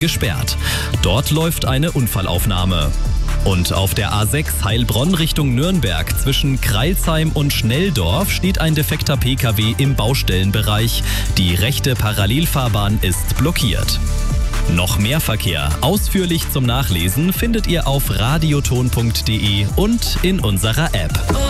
gesperrt. Dort läuft eine Unfallaufnahme. Und auf der A6 Heilbronn Richtung Nürnberg zwischen Kreilsheim und Schnelldorf steht ein defekter Pkw im Baustellenbereich. Die rechte Parallelfahrbahn ist blockiert. Noch mehr Verkehr ausführlich zum Nachlesen findet ihr auf radioton.de und in unserer App.